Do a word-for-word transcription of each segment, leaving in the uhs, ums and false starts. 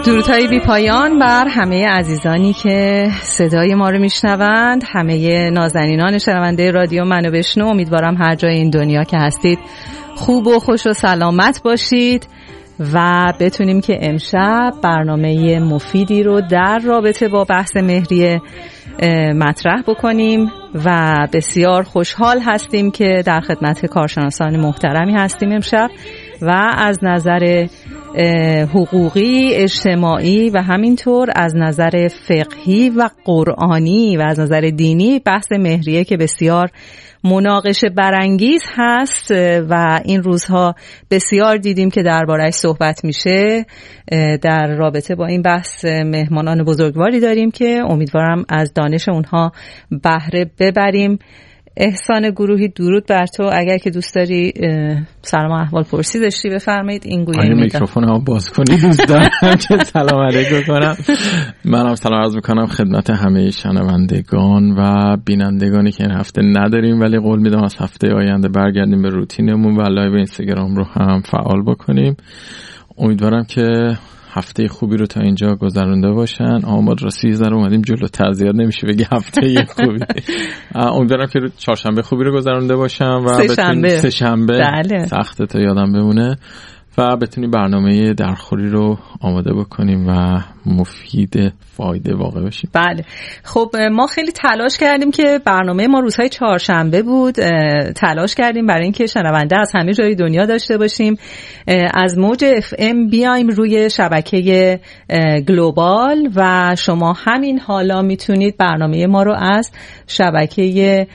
درودهای بی پایان بر همه عزیزانی که صدای ما رو میشنوند، همه نازنینان شنونده رادیو منو بشنو. امیدوارم هر جای این دنیا که هستید خوب و خوش و سلامت باشید و بتونیم که امشب برنامه مفیدی رو در رابطه با بحث مهریه مطرح بکنیم و بسیار خوشحال هستیم که در خدمت کارشناسان محترمی هستیم امشب و از نظر حقوقی، اجتماعی و همینطور از نظر فقهی و قرآنی و از نظر دینی بحث مهریه که بسیار مناقشه برانگیز هست و این روزها بسیار دیدیم که درباره‌اش صحبت میشه. در رابطه با این بحث مهمانان بزرگواری داریم که امیدوارم از دانش اونها بهره ببریم. احسان گروهی، درود بر تو. اگر که دوست داری سلام و احوال پرسی داشتی بفرمایید. این گویی میکروفون ها باز کنی دوست دارم که سلام علیکم کنم. منم سلام عرض میکنم خدمت همه شنوندگان و بینندگانی که این هفته نداریم، ولی قول میدم از هفته آینده برگردیم به روتینمون و لایو اینستاگرام رو هم فعال بکنیم. امیدوارم که هفته خوبی رو تا اینجا گذرونده باشن. آماد را سیزده رو اومدیم جلوتر، زیاد نمیشه بگی هفته خوبی. امیدوارم که چهارشنبه خوبی رو گذرونده باشن و سه شنبه سه شنبه بله. سخته تا یادم بمونه و بتونیم برنامه درخوری رو آماده بکنیم و مفید فایده واقع باشیم. بله خب ما خیلی تلاش کردیم که برنامه ما روزهای چهارشنبه بود. تلاش کردیم برای اینکه شنونده از همه جای دنیا داشته باشیم. از موج اف ام بیایم روی شبکه گلوبال و شما همین حالا میتونید برنامه ما رو از شبکه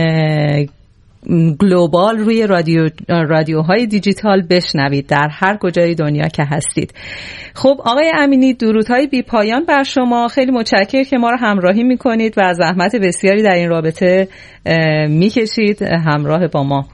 گلوبال روی رادیو رادیوهای دیجیتال بشنوید در هر کجای دنیا که هستید. خب آقای امینی، درودهای بی پایان بر شما. خیلی متشکرم که ما رو همراهی میکنید و زحمت بسیاری در این رابطه میکشید همراه با ما.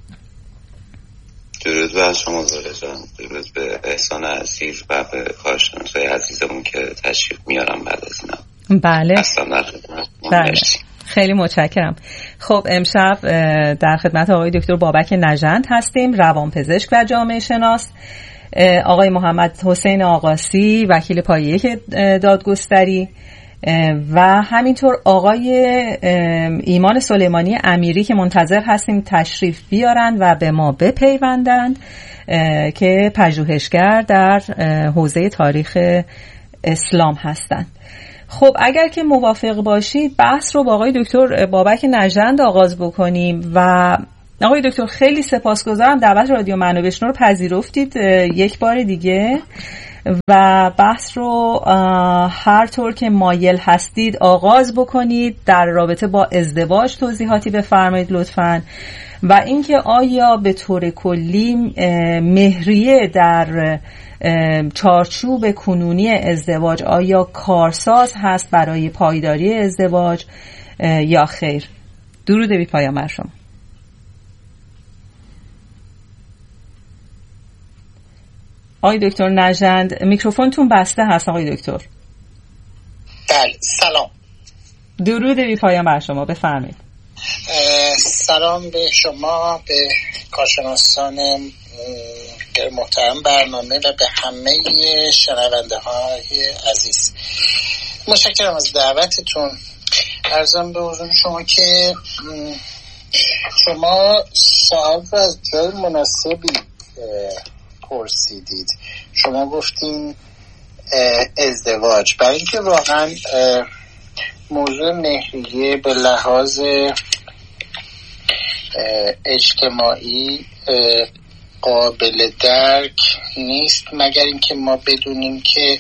درود بر شما زهره جان، درود به احسان عزیز و به کارشناسای عزیزمون که تشریف میارم بعد از اینا. بله اصلا در خدمت. بله خیلی متشکرم. خب امشب در خدمت آقای دکتر بابک نژند هستیم، روانپزشک و جامعه شناس، آقای محمد حسین آقاسی وکیل پایه دادگستری و همینطور آقای ایمان سلیمانی امیری که منتظر هستیم تشریف بیارند و به ما بپیوندند که پژوهشگر در حوزه تاریخ اسلام هستند. خب اگر که موافق باشید بحث رو با آقای دکتر بابک نژند آغاز بکنیم و آقای دکتر خیلی سپاسگزارم دعوت رادیو منو بشنو رو پذیرفتید یک بار دیگه و بحث رو هر طور که مایل هستید آغاز بکنید. در رابطه با ازدواج توضیحاتی بفرمایید لطفاً و اینکه آیا به طور کلی مهریه در چارچوب کنونی ازدواج آیا کارساز هست برای پایداری ازدواج یا خیر؟ درود بی پایان بر شما. آقای دکتر نژند میکروفونتون بسته هست. آقای دکتر بله سلام. درود بی پایان بر شما، بفرمایید. سلام به شما، به کارشناسان محترم برنامه و به همه شنونده های عزیز. متشکرم از دعوتتون. عرضم به حضور شما که شما سوال رو از جای مناسبی پرسیدید. شما گفتین ازدواج، برای اینکه واقعا موضوع مهریه به لحاظ اجتماعی قابل درک نیست مگر اینکه ما بدونیم که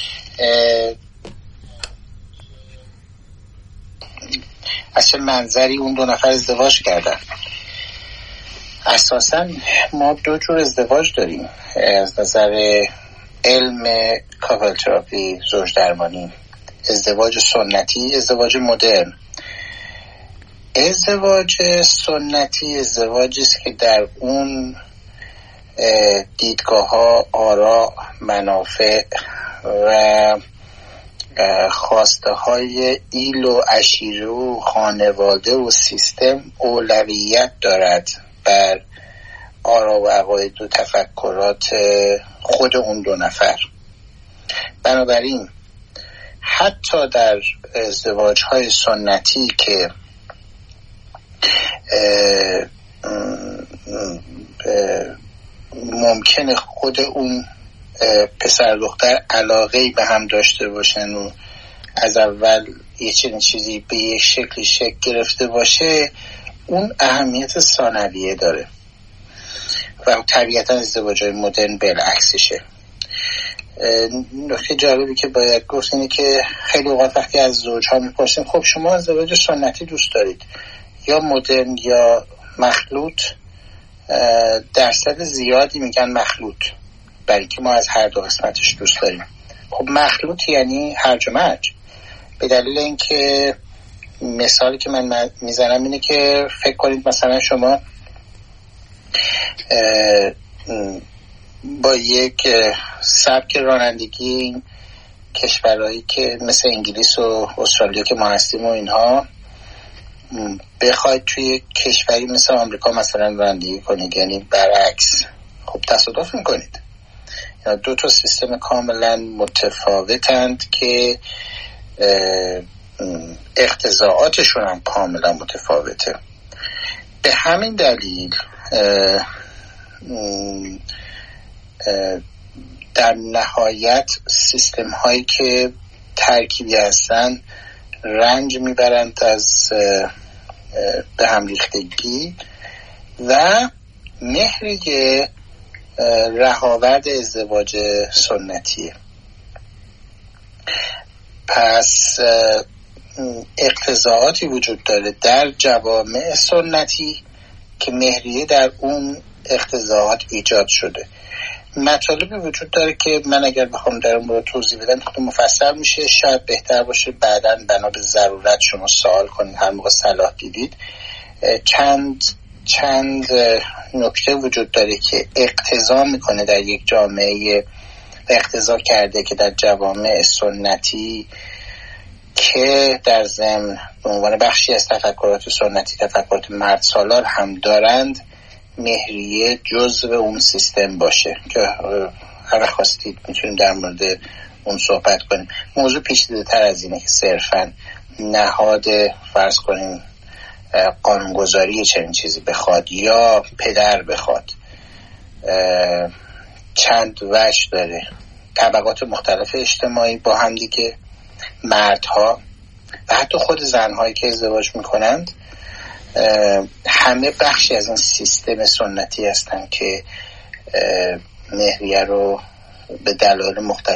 از چه منظری اون دو نفر ازدواج کردن. اساساً ما دو جور ازدواج داریم از نظر علم کاپل تراپی، زوج درمانی: ازدواج سنتی، ازدواج مدرن. ازدواج سنتی ازدواجی است که در اون دیدگاه ها، آراء، منافع و خواسته های ایل و عشیره و خانواده و سیستم اولویت دارد بر آراء و عقاید و تفکرات خود اون دو نفر. به بنابراین حتی در ازدواج های سنتی که اه اه اه ممکنه خود اون پسر دختر علاقه‌ای به هم داشته باشن و از اول یه چنین چیزی به یک شکلی شکل گرفته باشه، اون اهمیت ثانویه داره و طبیعتا ازدواج‌های مدرن بالعکسشه. نکته جالبی که باید گفت اینه که خیلی اوقات وقتی از زوج‌ها میپرسیم خب شما ازدواج سنتی دوست دارید یا مدرن یا مخلوط، درصد زیادی میگن مخلوط، برای که ما از هر دو قسمتش دوست داریم. خب مخلوط یعنی هرج و مرج، به دلیل اینکه مثالی که من میزنم اینه که فکر کنید مثلا شما با یک سبک رانندگی کشورهایی که مثل انگلیس و استرالیا که ما هستیم و اینها بخواید توی کشوری مثل آمریکا مثلا رانندگی کنید، یعنی برعکس، خب تصادف میکنید. یا دو تا سیستم کاملا متفاوتند که اقتضاعاتشون هم کاملا متفاوته. به همین دلیل اه اه در نهایت سیستم هایی که ترکیبی هستن رنج میبرند از به هم ریختگی و مهری رهاورد ازدواج سنتیه. پس اقتضاعاتی وجود داره در جوامع سنتی که مهریه در اون اقتضاعات ایجاد شده. مطالبی وجود داره که من اگر بخوام در اون رو توضیح بدم خیلی مفصل میشه، شاید بهتر باشه بعداً بنا به ضرورت شما سوال کنید هر موقع صلاح دیدید. چند چند نکته وجود داره که اقتضا میکنه در یک جامعه، اقتضا کرده که در جوامع سنتی که در ضمن به عنوان بخشی از تفکرات سنتی تفکرات مرد سالار هم دارند، مهریه جزو اون سیستم باشه که هر خواستید میتونیم در مورد اون صحبت کنیم. موضوع پیچیده تر از اینه که صرفا نهاد فرض کنیم قانونگذاری چنین چیزی بخواد یا پدر بخواد. چند وجه داره، طبقات مختلف اجتماعی با هم دیگه، مردها و حتی خود زنهایی که ازدواج میکنند، همه بخشی از این سیستم سنتی هستن که مهریه رو به دلایل مختلف